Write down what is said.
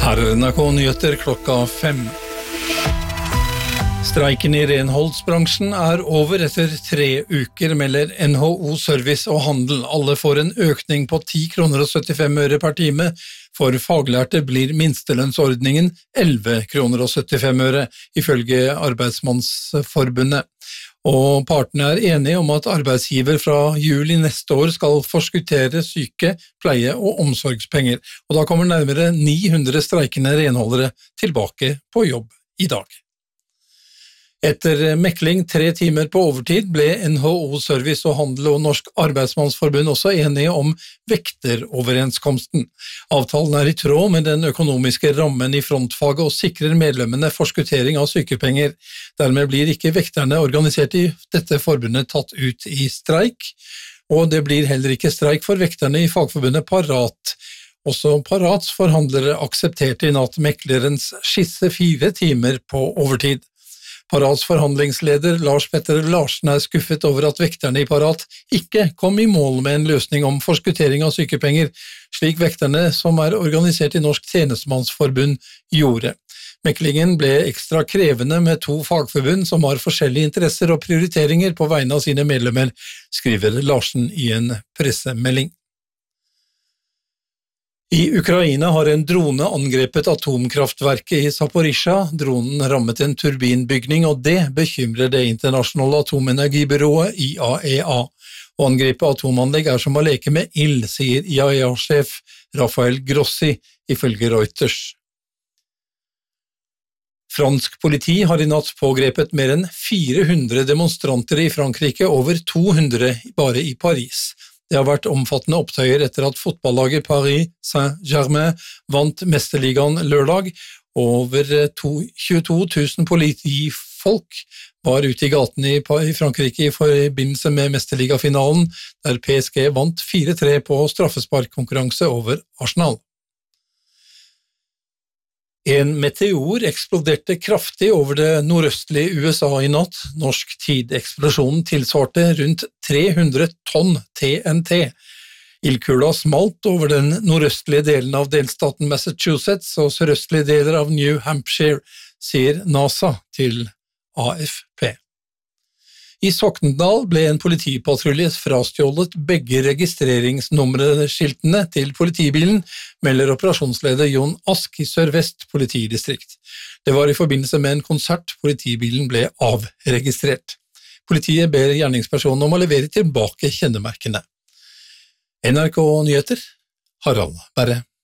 Her er NRK Nyheter klokka 5. Streiken i renholdsbransjen er over etter 3 uker, melder NHO Service og Handel. Alle får en økning på 10,75 kroner per time. For faglærte blir minstelønnsordningen 11,75 kroner, ifølge Arbeidsmannsforbundet. Og partene er enige om at arbeidsgiver fra juli neste år skal forskuttere syke-, pleie- og omsorgspenger, og da kommer nærmere 900 streikende renholdere tilbake på jobb i dag. Etter mekling 3 timer på overtid ble NHO Service og Handel og Norsk Arbeidsmannsforbund også enige om vekteroverenskomsten. Avtalen er i tråd med den økonomiske rammen i frontfaget og sikrer medlemmene forskuttering av sykepenger. Dermed blir ikke vekterne organisert i dette forbundet tatt ut i streik, og det blir heller ikke streik for vekterne i fagforbundet Parat. Også Parats forhandlere aksepterte i natt meklerens skisse 4 timer på overtid. Parats forhandlingsleder Lars Petter Larsen er skuffet over at vekterne i Parat ikke kom i mål med en løsning om forskuttering av sykepenger, slik vekterne som er organisert i Norsk Tjenestemannsforbund gjorde. Meklingen ble ekstra krevende med 2 fagforbund som har forskjellige interesser og prioriteringer på vegne av sine medlemmer, skriver Larsen i en pressemelding. I Ukraina har en drone angrepet atomkraftverket i Zaporizjzja. Dronen rammet en turbinbygning, og det bekymrer det internasjonale atomenergibyrået IAEA. Å angripe atomanlegg er som å leke med ild, sier IAEA-sjef Rafael Grossi, ifølge Reuters. Fransk politi har i natt pågrepet mer enn 400 demonstranter i Frankrike, over 200 bare i Paris. Det har vært omfattende opptøyer etter at fotballaget Paris Saint-Germain vant mesterligaen lørdag. Over 22 000 politifolk var ute i gatene i Frankrike i forbindelse med mesterligafinalen, der PSG vant 4-3 på straffesparkkonkurranse over Arsenal. En meteor eksploderte kraftig over det nordøstlige USA i natt. Norsk tid. Eksplosjonen tilsvarte rundt 300 tonn TNT. Ildkula smalt over den nordøstlige delen av delstaten Massachusetts og sørøstlige deler av New Hampshire, sier NASA til AFP. I Sokndal ble en politipatrulje frastjålet begge registreringsnummerskiltene til politibilen, melder operasjonsleder Jon Ask i Sør-Vest politidistrikt. Det var i forbindelse med en konsert politibilen ble avregistrert. Politiet ber gjerningspersonen om å levere tilbake kjennemerkene. NRK Nyheter, Harald Berre.